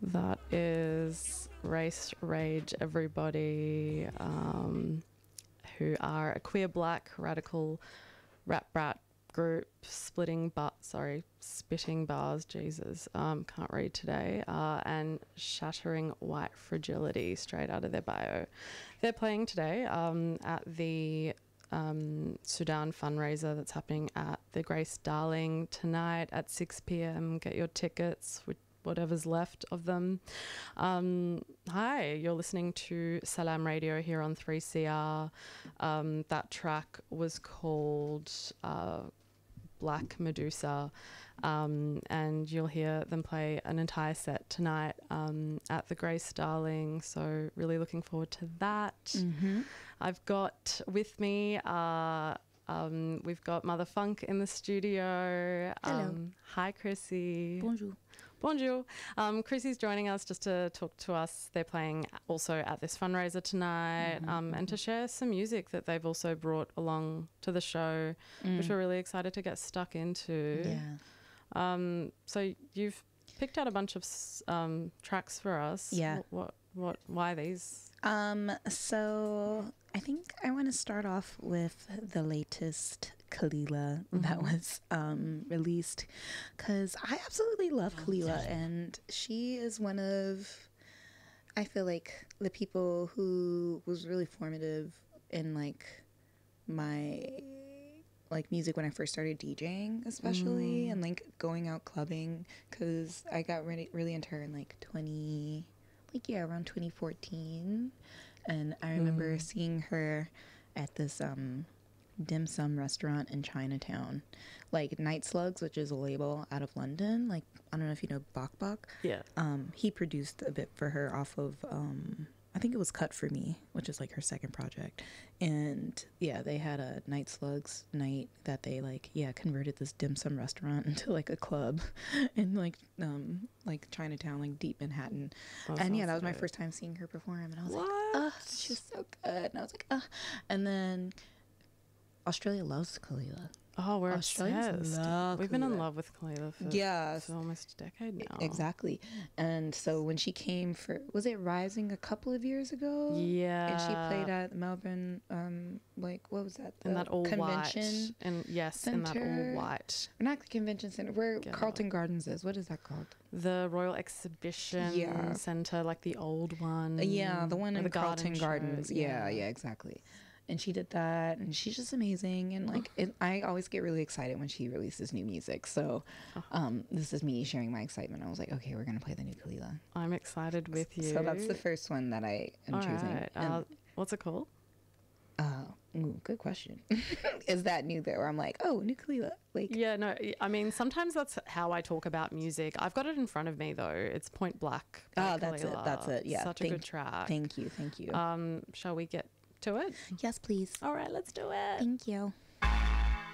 That is Race Rage Everybody, who are a queer black radical rap brat group spitting bars, Jesus, can't read today, and Shattering White Fragility, straight out of their bio. They're playing today at the Sudan fundraiser that's happening at the Grace Darling tonight at 6 p.m. Get your tickets, whatever's left of them. Hi, you're listening to Salam Radio here on 3CR. That track was called Black Medusa, and you'll hear them play an entire set tonight at the Grace Darling, so really looking forward to that. Mm-hmm. I've got with me we've got Mother Funk in the studio. Hello. Hi, Chrissy. Bonjour. Bonjour. Chrissy's joining us just to talk to us. They're playing also at this fundraiser tonight, and to share some music that they've also brought along to the show, which we're really excited to get stuck into. Yeah. So you've picked out a bunch of tracks for us. Yeah. Why these? So I think I want to start off with the latest Kalila that was released, because I absolutely love Kalila, and she is one of, I feel like, the people who was really formative in like my music when I first started DJing, especially, and like going out clubbing, because I got really into her in like around 2014. And I remember seeing her at this dim sum restaurant in Chinatown, like Night Slugs, which is a label out of London. Like, I don't know if you know Bok Bok. Yeah. He produced a bit for her off of I think it was Cut For Me, which is like her second project. And yeah, they had a Night Slugs night that they converted this dim sum restaurant into like a club in like Chinatown, like deep Manhattan. And yeah, that was my first time seeing her perform, and I was like, oh, she's so good. And I was like, oh. And then Australia loves Kalila. Oh, we're Australians obsessed. We've been in love with Kalila for almost a decade now. Exactly. And so when she came was it Rising a couple of years ago? Yeah. And she played at Melbourne, what was that? In that all convention white. In that all white. Not the convention center, where Carlton Gardens is. What is that called? The Royal Exhibition Centre, like the old one. Yeah, the one in Carlton Gardens. Yeah, exactly. And she did that, and she's just amazing. And like, I always get really excited when she releases new music. So this is me sharing my excitement. I was like, okay, we're going to play the new Kalila. I'm excited with you. So that's the first one that I am choosing. Right. What's it called? Good question. Is that new though? Or I'm like, oh, new Kalila. Like, yeah, no, I mean, sometimes that's how I talk about music. I've got it in front of me though. It's Point Black. Oh, that's it. Yeah. Such a good track. Thank you. Shall we get to it? Yes, please. All right, let's do it. Thank you.